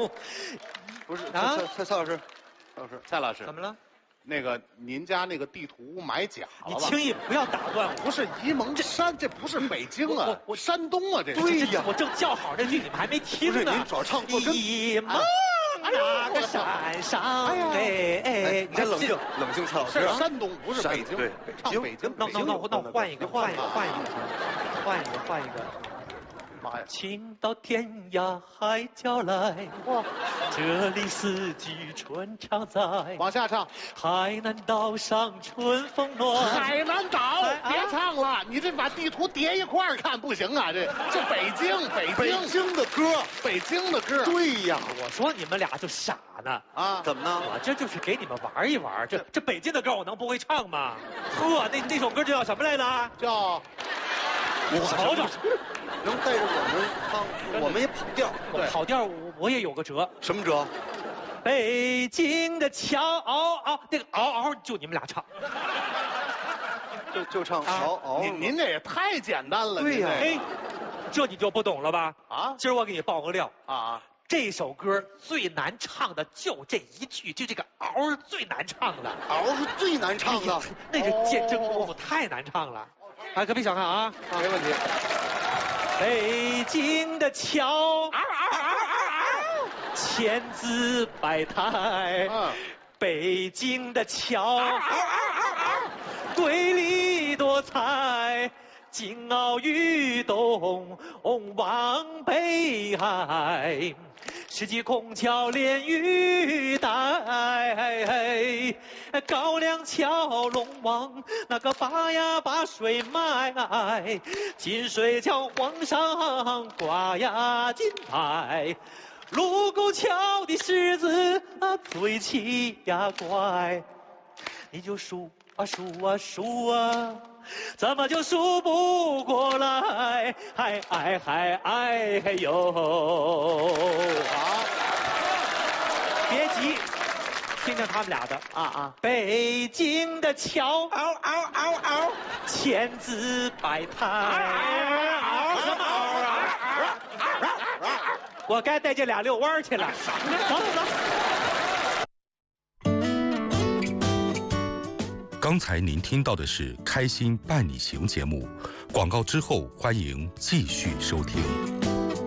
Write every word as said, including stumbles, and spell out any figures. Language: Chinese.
不是啊蔡蔡蔡老师，蔡老师， 蔡老师， 怎么了？ 那个您家那个地图买假你了吧？ 轻易不要打断我。 不是沂蒙山，这不是北京啊， 我我山东啊，这是。 对呀我正叫好这句，你们还没听呢。 不是您找唱错跟沂蒙那个山上，哎哎， 你先冷静冷静，蔡老师是啊。 山东，不是北京。 对， 唱北京。 那那那我那我换一个，换一个，换一个，换一个，换一个。 妈呀！ 情到天涯海角来， 哇， 这里四季春常在。 往下唱。 海南岛上春风暖。 海南岛， 啊别唱了，你这把地图叠一块儿看不行啊！这这北京，北北京， 京的歌， 北京的歌。 对呀。 我说你们俩就傻呢啊， 怎么呢？ 我这就是给你们玩一玩，这这北京的歌我能不会唱吗？呵，那那首歌就叫什么来着？ 叫你瞅瞅， 能带着我们唱，我们也跑调。 我跑调我我也有个辙。 什么辙？ 北京的桥嗷嗷，那个嗷嗷就你们俩唱。 就就唱啊嗷嗷。 您您这也太简单了。 对呀您哎，这你就不懂了吧？ 这啊今儿我给你爆个料， 啊！ 这首歌最难唱的就这一句，就这个嗷是最难唱的。 嗷是最难唱的。 那是见真功夫，太难唱了。啊，可别小看啊， 没问题。 北京的桥，千姿百态。 嗯， 北京的桥，瑰丽多彩，金鳌玉洞望北海，世纪孔桥连玉带，高粱桥龙王那个把呀把水卖，金水桥皇上挂呀金牌。卢沟桥的狮子啊，最奇呀怪，你就数啊数啊数啊，怎么就数不过来？嗨哎嗨哎嘿呦！ 好， 别急，听听他们俩的啊啊！ 北京的桥，嗷嗷嗷嗷，千姿百态。什么嗷啊？我该带这俩遛弯去了。走走走。 刚才您听到的是《开心伴你行》节目，广告之后欢迎继续收听。